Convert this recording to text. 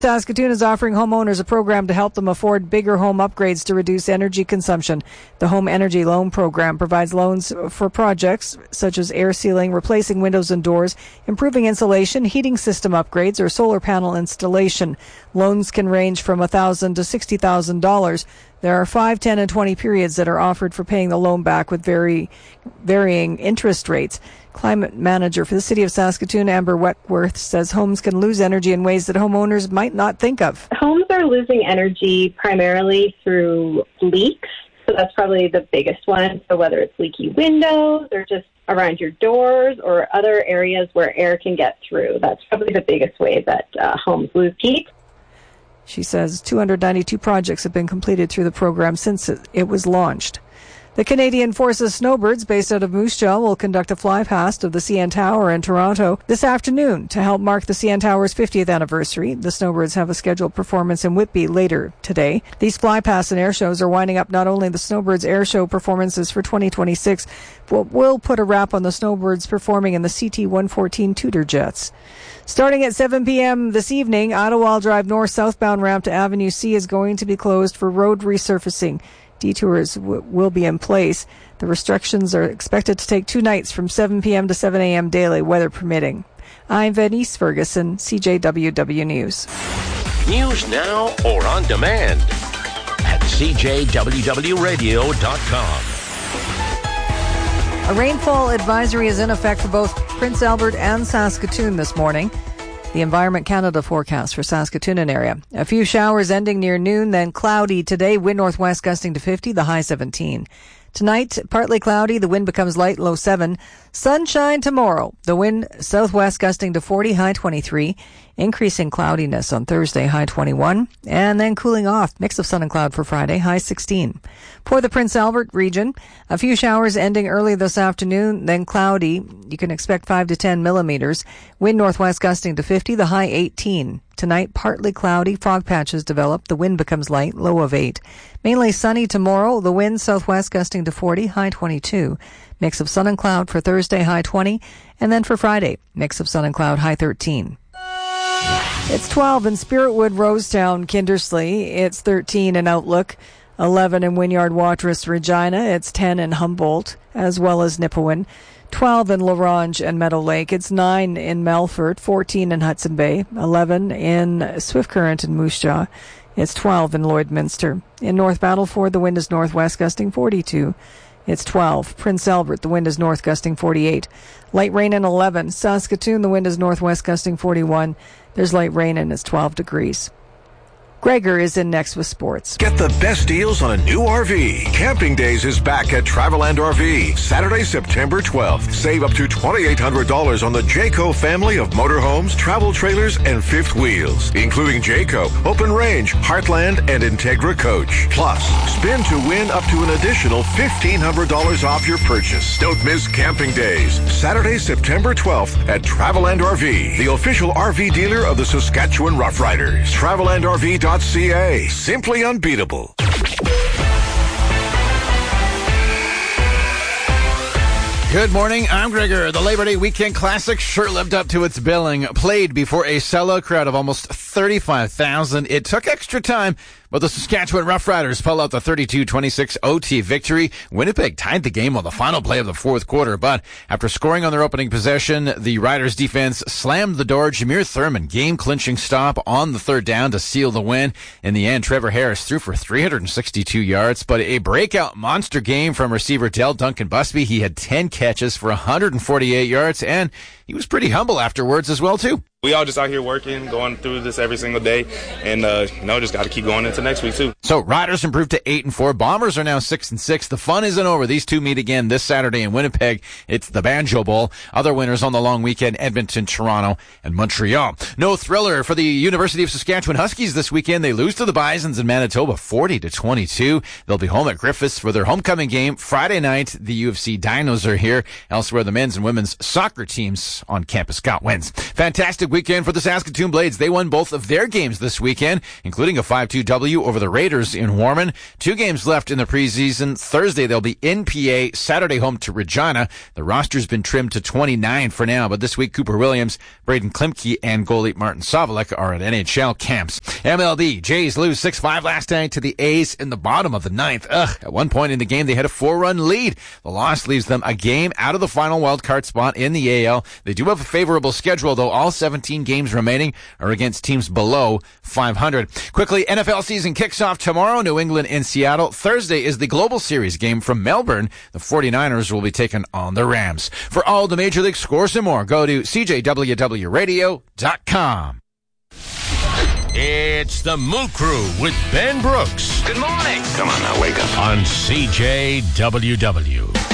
Saskatoon is offering homeowners a program to help them afford bigger home upgrades to reduce energy consumption. The Home Energy Loan Program provides loans for projects such as air sealing, replacing windows and doors, improving insulation, heating system upgrades, or solar panel installation. Loans can range from $1,000 to $60,000. There are 5, 10, and 20 periods that are offered for paying the loan back with varying interest rates. Climate manager for the City of Saskatoon, Amber Wetworth, says homes can lose energy in ways that homeowners might not think of. Homes are losing energy primarily through leaks. So that's probably the biggest one. So whether it's leaky windows or just around your doors or other areas where air can get through, that's probably the biggest way that homes lose heat. She says 292 projects have been completed through the program since it was launched. The Canadian Forces Snowbirds, based out of Moose Jaw, will conduct a flypast of the CN Tower in Toronto this afternoon to help mark the CN Tower's 50th anniversary. The Snowbirds have a scheduled performance in Whitby later today. These flypasts and air shows are winding up not only the Snowbirds air show performances for 2026, but will put a wrap on the Snowbirds performing in the CT-114 Tudor jets. Starting at 7 p.m. this evening, Ottawa Drive North southbound ramp to Avenue C is going to be closed for road resurfacing. Detours will be in place. The restrictions are expected to take 2 nights from 7 p.m. to 7 a.m. daily, weather permitting. I'm Venice Ferguson, CJWW News. News now or on demand at CJWWradio.com. A rainfall advisory is in effect for both Prince Albert and Saskatoon this morning. The Environment Canada forecast for Saskatoon area. A few showers ending near noon, then cloudy today. Wind northwest gusting to 50, the high 17. Tonight, partly cloudy. The wind becomes light, low 7. Sunshine tomorrow. The wind southwest gusting to 40, high 23. Increasing cloudiness on Thursday, high 21. And then cooling off. Mix of sun and cloud for Friday, high 16. For the Prince Albert region, a few showers ending early this afternoon, then cloudy. You can expect 5 to 10 millimeters. Wind northwest gusting to 50, the high 18. Tonight, partly cloudy, fog patches develop. The wind becomes light, low of 8. Mainly sunny tomorrow. The wind southwest gusting to 40, high 22. Mix of sun and cloud for Thursday, high 20. And then for Friday, mix of sun and cloud, high 13. It's 12 in Spiritwood, Rosetown, Kindersley. It's 13 in Outlook. 11 in Wynyard, Watrous, Regina. It's 10 in Humboldt, as well as Nipawin. 12 in La Ronge and Meadow Lake. It's 9 in Melfort, 14 in Hudson Bay, 11 in Swift Current and Moose Jaw. It's 12 in Lloydminster. In North Battleford, the wind is northwest gusting 42. It's 12. Prince Albert, the wind is north gusting 48. Light rain in 11. Saskatoon, the wind is northwest gusting 41. There's light rain and it's 12 degrees. Gregor is in next with sports. Get the best deals on a new RV. Camping Days is back at Traveland RV. Saturday, September 12th. Save up to $2,800 on the Jayco family of motorhomes, travel trailers, and fifth wheels, including Jayco, Open Range, Heartland, and Integra Coach. Plus, spin to win up to an additional $1,500 off your purchase. Don't miss Camping Days. Saturday, September 12th at Traveland RV, the official RV dealer of the Saskatchewan Roughriders. TravelandRV.ca. Simply unbeatable. Good morning, I'm Gregor. The Labor Day Weekend Classic sure lived up to its billing. Played before a sellout crowd of almost 35,000. It took extra time, but the Saskatchewan Roughriders pull out the 32-26 OT victory. Winnipeg tied the game on the final play of the fourth quarter, but after scoring on their opening possession, the Riders defense slammed the door. Jameer Thurman game-clinching stop on the third down to seal the win. In the end, Trevor Harris threw for 362 yards, but a breakout monster game from receiver Del Duncan Busby. He had 10 catches for 148 yards, and he was pretty humble afterwards as well, too. We all just out here working, going through this every single day, and just got to keep going into next week too. So Riders improved to 8-4. Bombers are now 6-6. The fun isn't over. These two meet again this Saturday in Winnipeg. It's the Banjo Bowl. Other winners on the long weekend: Edmonton, Toronto, and Montreal. No thriller for the University of Saskatchewan Huskies this weekend. They lose to the Bisons in Manitoba, 40-22. They'll be home at Griffiths for their homecoming game Friday night. The U of C Dinos are here. Elsewhere, the men's and women's soccer teams on campus got wins. Fantastic big weekend for the Saskatoon Blades. They won both of their games this weekend, including a 5-2 W over the Raiders in Warman. 2 games left in the preseason. Thursday, they'll be in PA. Saturday, home to Regina. The roster's been trimmed to 29 for now, but this week, Cooper Williams, Braden Klimke, and goalie Martin Savalek are at NHL camps. MLB, Jays lose 6-5 last night to the A's in the bottom of the 9th. At one point in the game, they had a 4-run lead. The loss leaves them a game out of the final wildcard spot in the AL. They do have a favorable schedule, though. All 17 games remaining are against teams below 500. Quickly, NFL season kicks off tomorrow. New England in Seattle. Thursday is the Global Series game from Melbourne. The 49ers will be taking on the Rams. For all the Major League scores and more, go to CJWWRadio.com. It's the Moo Crew with Ben Brooks. Good morning. Come on now, wake up. On CJWW.